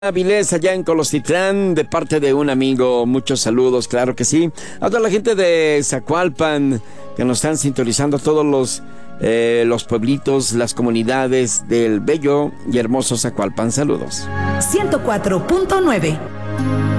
Avilés allá en Colostitlán, de parte de un amigo. Muchos saludos, claro que sí. A toda la gente de Zacualpan que nos están sintonizando, todos los pueblitos, las comunidades del bello y hermoso Zacualpan. Saludos. 104.9